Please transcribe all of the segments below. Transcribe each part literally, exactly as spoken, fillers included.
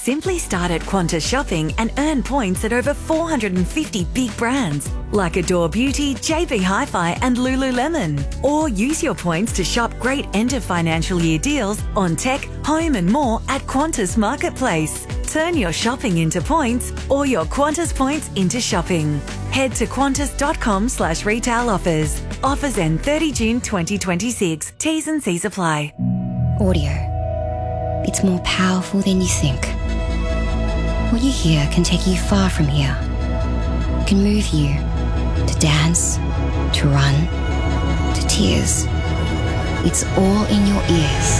Simply start at Qantas Shopping and earn points at over four hundred fifty big brands like Adore Beauty, J B Hi-Fi and Lululemon. Or use your points to shop great end of financial year deals on tech, home and more at Qantas Marketplace. Turn your shopping into points or your Qantas points into shopping. Head to qantas.com slash retail offers. Offers end thirty June twenty twenty-six. T's and C's apply. Audio. It's more powerful than you think. What you hear can take you far from here. It can move you to dance, to run, to tears. It's all in your ears.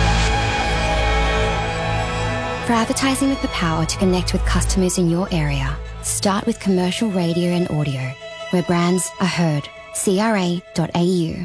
For advertising with the power to connect with customers in your area, start with commercial radio and audio, where brands are heard. C R A dot A U.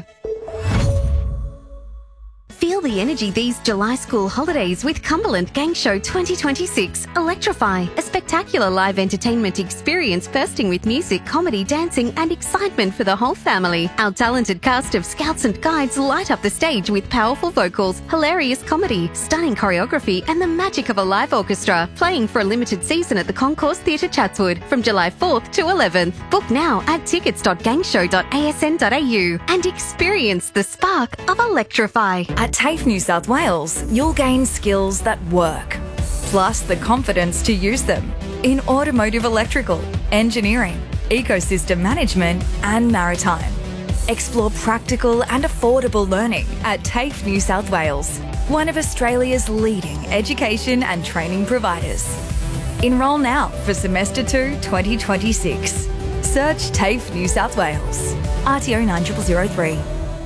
Feel the energy these July school holidays with Cumberland Gang Show twenty twenty-six. Electrify, a spectacular live entertainment experience bursting with music, comedy, dancing and excitement for the whole family. Our talented cast of scouts and guides light up the stage with powerful vocals, hilarious comedy, stunning choreography and the magic of a live orchestra. Playing for a limited season at the Concourse Theatre Chatswood from July fourth to eleventh. Book now at tickets dot gangshow dot a s n dot a u and experience the spark of Electrify. At TAFE New South Wales, you'll gain skills that work, plus the confidence to use them in automotive electrical, engineering, ecosystem management and maritime. Explore practical and affordable learning at TAFE New South Wales, one of Australia's leading education and training providers. Enrol now for semester two twenty twenty-six. Search TAFE New South Wales. R T O nine zero zero zero three.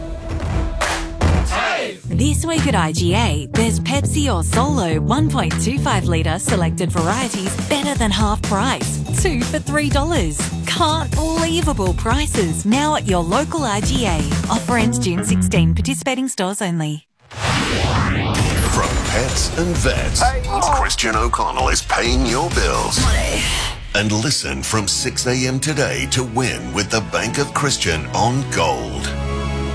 This week at I G A, there's Pepsi or Solo one point two five litre selected varieties better than half price. Two for three dollars. Can't believable prices now at your local I G A. Offer ends June sixteenth. Participating stores only. From pets and vets, hey. Christian O'Connell is paying your bills. Money. And listen from six a.m. today to win with the Bank of Christian on Gold.